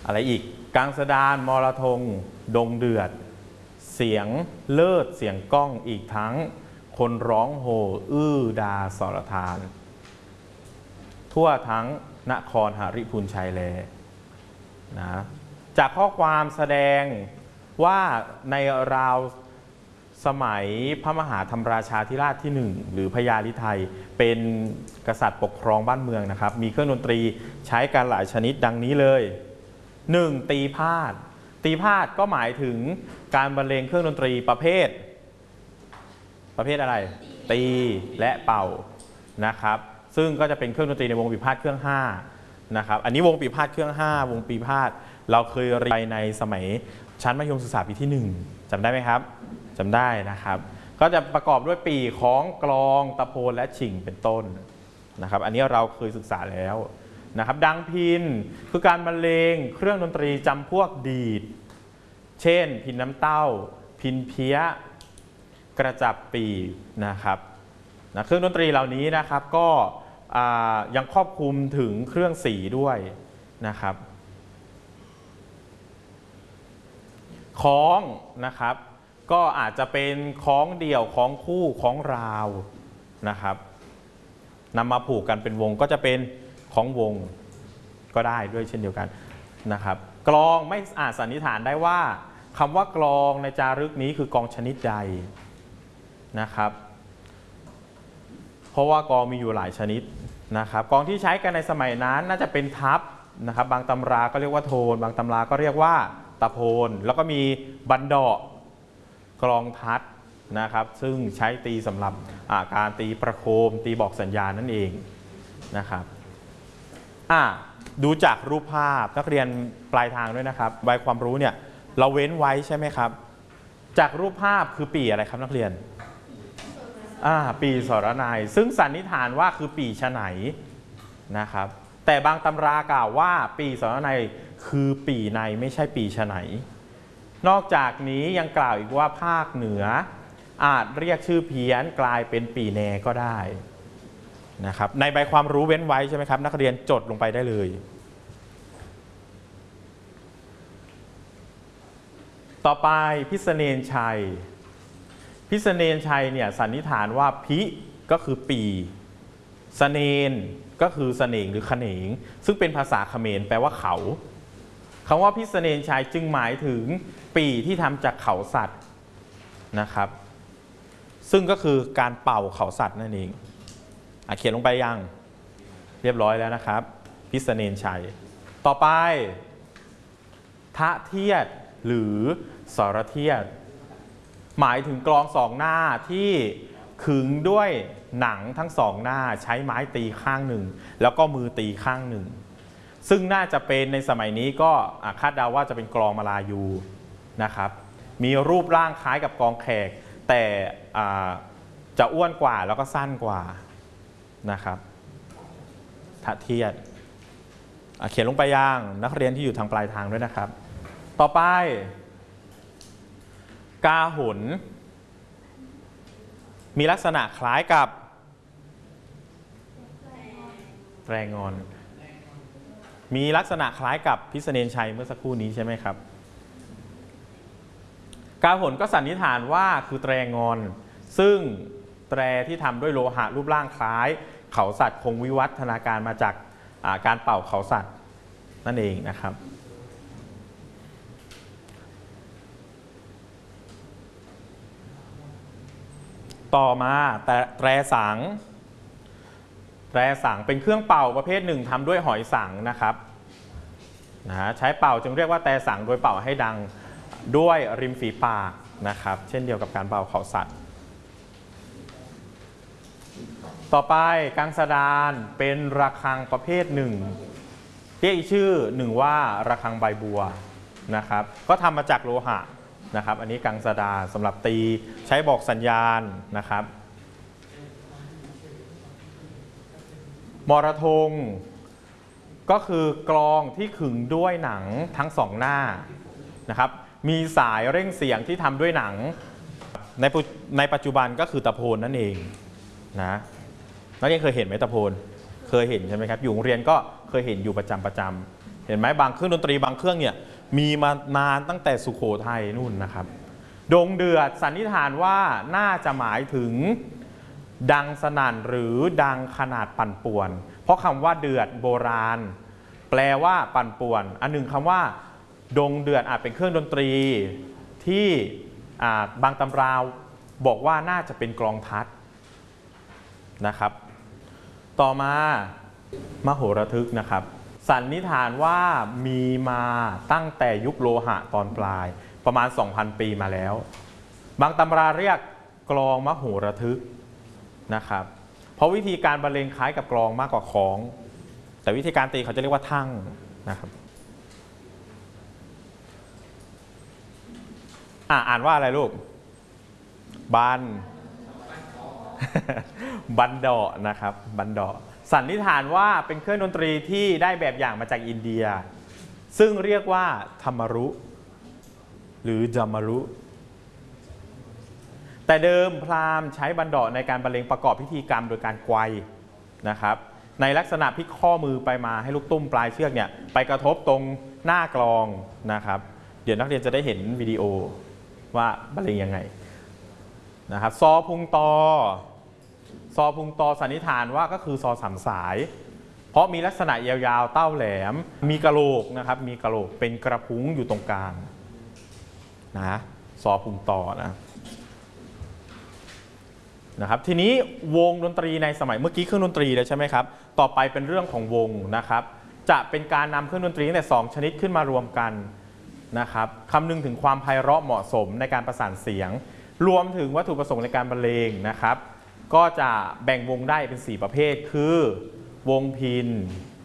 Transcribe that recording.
อะไรอีกกังสดานมรทงดงเดือดเสียงเลิศเสียงก้องอีกทั้งคนร้องโห่อื้อดาสรธานทั่วทั้งนครหฤพูนชัยแลนะจากข้อความแสดงว่าในราวสมัยพระมหาธรรมราชาธิราชที่1หรือพญาฤทัยเป็นกษัตริย์ปกครองบ้านเมืองนะครับมีเครื่องดนตรีใช้กันหลายชนิดดังนี้เลย 1. ตีพาดตีพาดก็หมายถึงการบรรเลงเครื่องดนตรีประเภทอะไรตีและเป่านะครับซึ่งก็จะเป็นเครื่องดนตรีในวงปีพาดเครื่อง5นะครับอันนี้วงปีพาดเครื่อง5วงปีพาดเราเคยเรียนในสมัยชั้นมัธยมศึกษาปีที่1จำได้ไหมครับจำได้นะครับก็จะประกอบด้วยปี่ของกลองตะโพนและฉิ่งเป็นต้นนะครับอันนี้เราเคยศึกษาแล้วนะครับดังพิณคือการบรรเลงเครื่องดนตรีจำพวกดีดเช่นพิณน้ำเต้าพิณเพี้ยกระจับปีนะครับเครื่องดนตรีเหล่านี้นะครับก็ยังครอบคลุมถึงเครื่องสีด้วยนะครับคล้องนะครับก็อาจจะเป็นคล้องเดี่ยวคล้องคู่คล้องราวนะครับนำมาผูกกันเป็นวงก็จะเป็นคล้องวงก็ได้ด้วยเช่นเดียวกันนะครับกลองไม่อาจสันนิษฐานได้ว่าคำว่ากลองในจารึกนี้คือกลองชนิดใดนะครับเพราะว่ากลองมีอยู่หลายชนิดนะครับกลองที่ใช้กันในสมัยนั้นน่าจะเป็นทัพนะครับบางตำราก็เรียกว่าโทนบางตำราก็เรียกว่าตะโพนแล้วก็มีบันเดาะกลองทัดนะครับซึ่งใช้ตีสำหรับการตีประโคมตีบอกสัญญาณนั่นเองนะครับดูจากรูปภาพนักเรียนปลายทางด้วยนะครับใบความรู้เนี่ยเราเว้นไว้ใช่ไหมครับจากรูปภาพคือปีอะไรครับนักเรียนปีสรนัยซึ่งสันนิษฐานว่าคือปีฉไนนะครับแต่บางตำรากล่าวว่าปีสรนัยคือปีในไม่ใช่ปีฉไนนอกจากนี้ยังกล่าวอีกว่าภาคเหนืออาจเรียกชื่อเพี้ยนกลายเป็นปีแนก็ได้นะครับในใบความรู้เว้นไว้ใช่ไหมครับนักเรียนจดลงไปได้เลยต่อไปพิษเนรชัยพิษเนรชัยเนี่ยสันนิษฐานว่าพิก็คือปีเสนนก็คือเสน่งหรือเขนงซึ่งเป็นภาษาเขมรแปลว่าเขาคำว่าพิษเนรชัยจึงหมายถึงปีที่ทำจากเขาสัตว์นะครับซึ่งก็คือการเป่าเขาสัตว์นั่นเองเขียนลงไปยังเรียบร้อยแล้วนะครับพิษเนรชัยต่อไปทะเทียดหรือสรเทียดหมายถึงกลองสองหน้าที่ขึงด้วยหนังทั้งสองหน้าใช้ไม้ตีข้างหนึ่งแล้วก็มือตีข้างหนึ่งซึ่งน่าจะเป็นในสมัยนี้ก็คาดเดาว่าจะเป็นกลองมาลายูนะครับมีรูปร่างคล้ายกับกลองแขกแต่จะอ้วนกว่าแล้วก็สั้นกว่านะครับทะเทียดเขียนลงไปยังนักเรียนที่อยู่ทางปลายทางด้วยนะครับต่อไปกาหนมีลักษณะคล้ายกับแตรงอนมีลักษณะคล้ายกับพิษเนรชัยเมื่อสักครู่นี้ใช่ไหมครับกาหนก็สันนิษฐานว่าคือแตรงอนซึ่งแตรที่ทำด้วยโลหะรูปร่างคล้ายเขาสัตว์คงวิวัฒนาการมาจากการเป่าเขาสัตว์นั่นเองนะครับต่อมาแตรสังเป็นเครื่องเป่าประเภทหนึ่งทำด้วยหอยสังนะครับใช้เป่าจึงเรียกว่าแตรสังโดยเป่าให้ดังด้วยริมฝีปากนะครับเช่นเดียวกับการเป่าเขาสัตว์ต่อไปกังสดานเป็นระฆังประเภทหนึ่งเรียกอีกชื่อหนึ่งว่าระฆังใบบัวนะครับก็ทำมาจากโลหะนะครับอันนี้กังสดานสำหรับตีใช้บอกสัญญาณนะครับมรทงก็คือกลองที่ขึงด้วยหนังทั้งสองหน้านะครับมีสายเร่งเสียงที่ทำด้วยหนังในปัจจุบันก็คือตะโพนนั่นเองนะนักเรียนเคยเห็นไหมตะโพนเคยเห็นใช่ไหมครับอยู่โรงเรียนก็เคยเห็นอยู่ประจำเห็นไหมบางเครื่องดนตรีบางเครื่องเนี่ยมีมานานตั้งแต่สุโขทัยนู่นนะครับดงเดือดสันนิษฐานว่าน่าจะหมายถึงดังสนั่นหรือดังขนาดปั่นป่วนเพราะคำว่าเดือดโบราณแปลว่าปั่นป่วนอันหนึ่งคำว่าดงเดือดอาจเป็นเครื่องดนตรีที่บางตำราบอกว่าน่าจะเป็นกลองทัดนะครับต่อมามโหระทึกนะครับสันนิษฐานว่ามีมาตั้งแต่ยุคโลหะตอนปลายประมาณ 2,000 ปีมาแล้วบางตำราเรียกกลองมโหระทึกนะครับเพราะวิธีการบรรเลงคล้ายกับกลองมากกว่าคล้องแต่วิธีการตีเขาจะเรียกว่าทั่งนะครับอ่านว่าอะไรลูกบัน บันดาะนะครับบันดาะสันนิษฐานว่าเป็นเครื่องดนตรีที่ได้แบบอย่างมาจากอินเดียซึ่งเรียกว่าธรรมรุหรือจามารุแต่เดิมพราหมณ์ใช้บันดาะในการบรรเลงประกอบพิธีกรรมโดยการไกวนะครับในลักษณะพลิกข้อมือไปมาให้ลูกตุ้มปลายเชือกเนี่ยไปกระทบตรงหน้ากลองนะครับเดี๋ยวนักเรียนจะได้เห็นวิดีโอว่าบรรเลงยังไงนะครับซอพุงตอสันนิษฐานว่าก็คือซอสามสายเพราะมีลักษณะยาวๆเต้าแหลมมีกะโหลกนะครับมีกะโหลกเป็นกระพุ้งอยู่ตรงกลางนะซอพุงตอนะครับทีนี้วงดนตรีในสมัยเมื่อกี้เครื่องดนตรีแล้วใช่ไหมครับต่อไปเป็นเรื่องของวงนะครับจะเป็นการนำเครื่องดนตรีตั้งแต่2ชนิดขึ้นมารวมกันนะครับคำนึงถึงความไพเราะเหมาะสมในการประสานเสียงรวมถึงวัตถุประสงค์ในการบรรเลงนะครับก็จะแบ่งวงได้เป็น4ประเภทคือวงพิณ